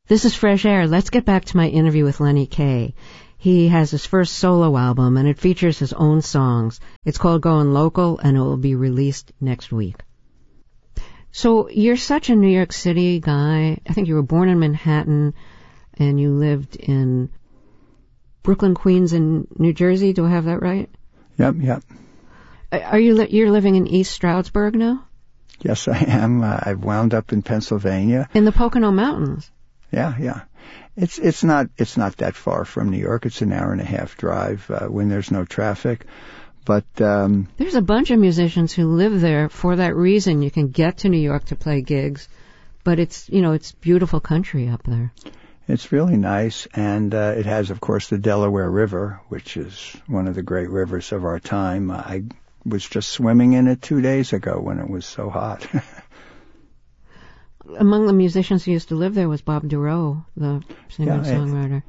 This is Fresh Air. Let's get back to my interview with Lenny Kaye. He has his first solo album, and it features his own songs. It's called Going Local, and it will be released next week. So you're such a New York City guy. I think you were born in Manhattan, and you lived in Brooklyn, Queens, and New Jersey. Do I have that right? Yep. You're living in East Stroudsburg now? Yes, I am. I've wound up in Pennsylvania. In the Pocono Mountains? Yeah. It's not that far from New York. It's an hour and a half drive when there's no traffic. But there's a bunch of musicians who live there for that reason. You can get to New York to play gigs, but it's beautiful country up there. It's really nice, and it has, of course, the Delaware River, which is one of the great rivers of our time. I was just swimming in it 2 days ago when it was so hot. Among the musicians who used to live there was Bob Dorough, the singer-songwriter.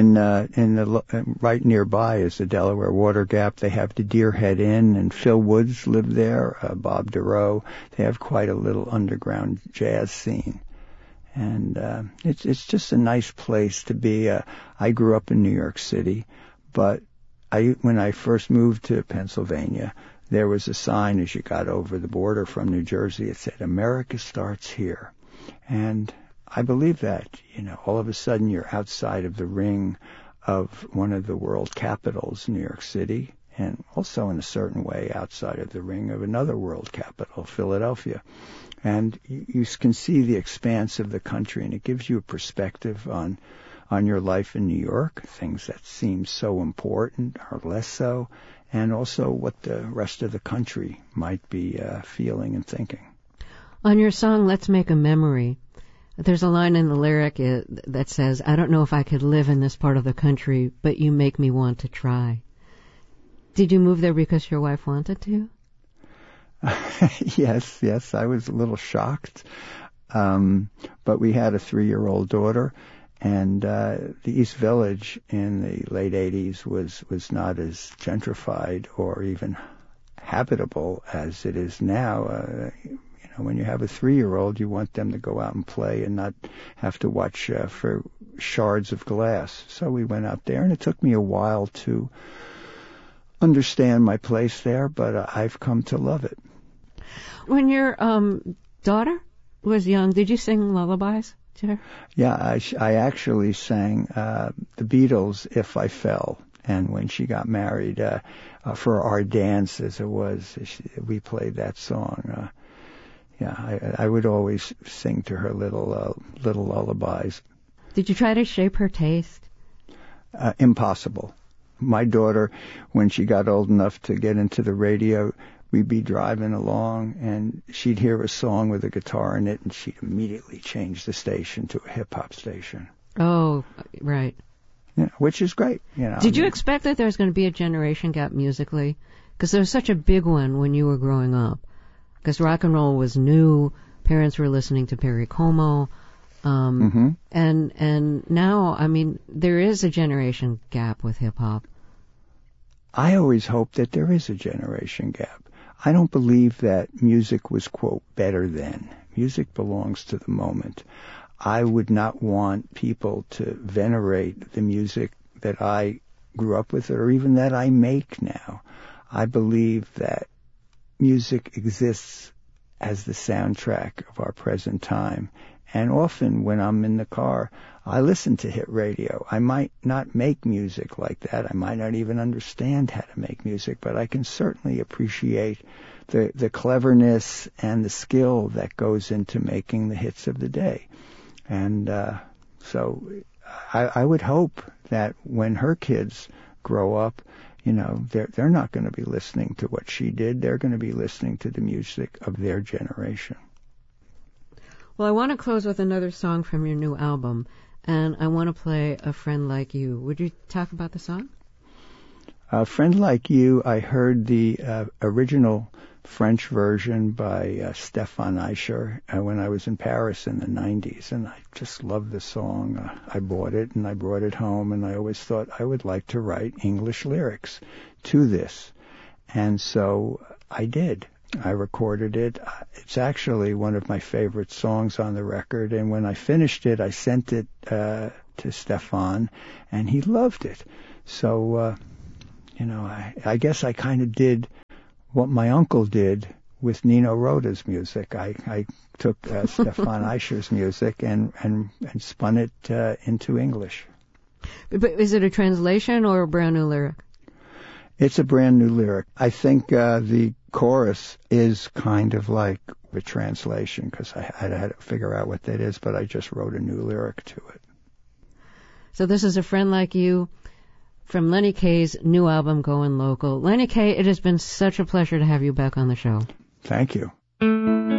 Right nearby is the Delaware Water Gap. They have the Deerhead Inn, and Phil Woods lived there, Bob Dorough. They have quite a little underground jazz scene. And it's just a nice place to be. I grew up in New York City, but when I first moved to Pennsylvania, there was a sign as you got over the border from New Jersey. It said, "America starts here." And I believe that, all of a sudden you're outside of the ring of one of the world capitals, New York City, and also in a certain way outside of the ring of another world capital, Philadelphia. And you can see the expanse of the country, and it gives you a perspective on your life in New York, things that seem so important or less so, and also what the rest of the country might be feeling and thinking. On your song, Let's Make a Memory, there's a line in the lyric that says, "I don't know if I could live in this part of the country, but you make me want to try." Did you move there because your wife wanted to? Yes, I was a little shocked. But we had a 3-year-old daughter, and the East Village in the late 80s was not as gentrified or even habitable as it is now. When you have a 3-year-old, you want them to go out and play and not have to watch for shards of glass. So we went out there, and it took me a while to understand my place there, but I've come to love it. When your daughter was young, did you sing lullabies to her? Yeah, I actually sang the Beatles' If I Fell. And when she got married, for our dance, as it was, we played that song. I would always sing to her little lullabies. Did you try to shape her taste? Impossible. My daughter, when she got old enough to get into the radio, we'd be driving along, and she'd hear a song with a guitar in it, and she'd immediately change the station to a hip-hop station. Oh, right. Which is great. Did you expect that there was going to be a generation gap musically? Because there was such a big one when you were growing up. Because rock and roll was new, parents were listening to Perry Como, and now, there is a generation gap with hip-hop. I always hope that there is a generation gap. I don't believe that music was, quote, better then. Music belongs to the moment. I would not want people to venerate the music that I grew up with or even that I make now. I believe that music exists as the soundtrack of our present time. And often when I'm in the car, I listen to hit radio. I might not make music like that. I might not even understand how to make music, but I can certainly appreciate the cleverness and the skill that goes into making the hits of the day. And so I would hope that when her kids grow up, they're not going to be listening to what she did. They're going to be listening to the music of their generation. Well, I want to close with another song from your new album, and I want to play A Friend Like You. Would you talk about the song? A Friend Like You, I heard the original French version by Stefan Eicher when I was in Paris in the 90s, and I just loved the song. I bought it, and I brought it home, and I always thought I would like to write English lyrics to this. And so I did. I recorded it. It's actually one of my favorite songs on the record, and when I finished it, I sent it to Stefan, and he loved it. So, I guess I kind of did what my uncle did with Nino Rota's music. I took Stefan Eischer's music and spun it into English. But is it a translation or a brand new lyric? It's a brand new lyric. I think the chorus is kind of like a translation because I had to figure out what that is, but I just wrote a new lyric to it. So this is A Friend Like You from Lenny Kaye's new album, Going Local. Lenny Kaye, it has been such a pleasure to have you back on the show. Thank you.